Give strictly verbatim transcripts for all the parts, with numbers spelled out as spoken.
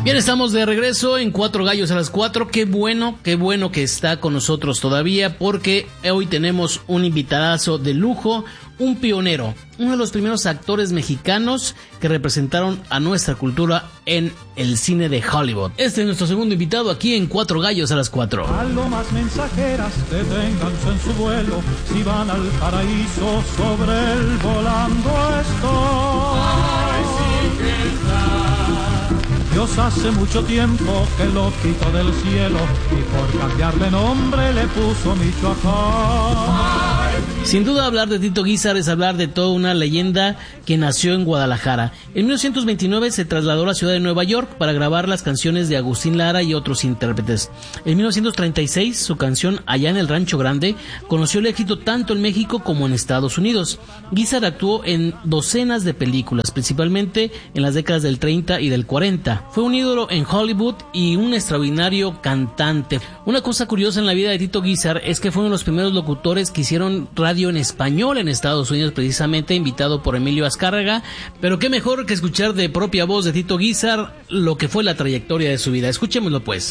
Bien, estamos de regreso en Cuatro Gallos a las Cuatro. Qué bueno, qué bueno que está con nosotros todavía, porque hoy tenemos un invitadazo de lujo, un pionero, uno de los primeros actores mexicanos que representaron a nuestra cultura en el cine de Hollywood. Este es nuestro segundo invitado aquí en Cuatro Gallos a las Cuatro. Algo más mensajeras, deténganse en su vuelo, si van al paraíso sobre el volando estoy. Ay, sí que está. Dios hace mucho tiempo que lo quitó del cielo y por cambiarle nombre le puso Michoacán. Sin duda, hablar de Tito Guízar es hablar de toda una leyenda que nació en Guadalajara. En mil novecientos veintinueve se trasladó a la ciudad de Nueva York para grabar las canciones de Agustín Lara y otros intérpretes. En mil novecientos treinta y seis, su canción Allá en el Rancho Grande conoció el éxito tanto en México como en Estados Unidos. Guízar actuó en docenas de películas, principalmente en las décadas del treinta y del cuarenta. Fue un ídolo en Hollywood y un extraordinario cantante. Una cosa curiosa en la vida de Tito Guízar es que fue uno de los primeros locutores que hicieron radio en español en Estados Unidos, precisamente invitado por Emilio Azcárraga. Pero qué mejor que escuchar de propia voz de Tito Guízar lo que fue la trayectoria de su vida. Escuchémoslo pues.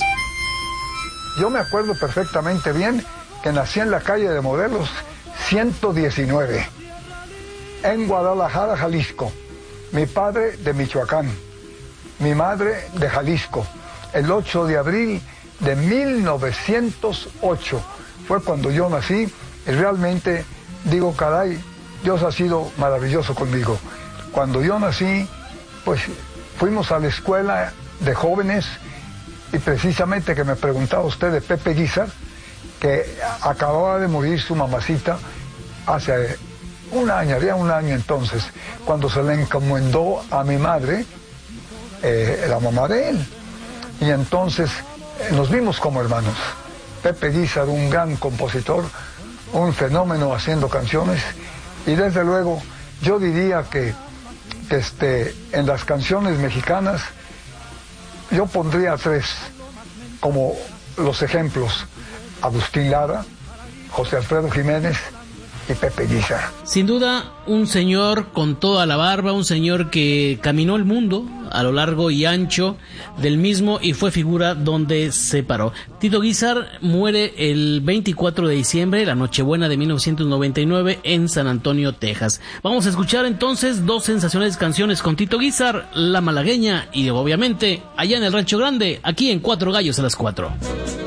Yo me acuerdo perfectamente bien que nací en la calle de Morelos ciento diecinueve, en Guadalajara, Jalisco. Mi padre de Michoacán, mi madre de Jalisco. El ocho de abril de mil novecientos ocho fue cuando yo nací. Y realmente digo, caray, Dios ha sido maravilloso conmigo. Cuando yo nací, pues fuimos a la escuela de jóvenes y precisamente que me preguntaba usted de Pepe Guízar, que acababa de morir su mamacita hace un año, había un año entonces, cuando se le encomendó a mi madre, eh, la mamá de él. Y entonces eh, nos vimos como hermanos. Pepe Guízar, un gran compositor, un fenómeno haciendo canciones, y desde luego yo diría que, que este, en las canciones mexicanas yo pondría tres como los ejemplos: Agustín Lara, José Alfredo Jiménez y Pepe Guízar. Sin duda, un señor con toda la barba, un señor que caminó el mundo a lo largo y ancho del mismo y fue figura donde se paró. Tito Guízar muere el veinticuatro de diciembre, la Nochebuena de mil novecientos noventa y nueve, en San Antonio, Texas. Vamos a escuchar entonces dos sensacionales canciones con Tito Guízar, La Malagueña y obviamente Allá en el Rancho Grande, aquí en Cuatro Gallos a las Cuatro.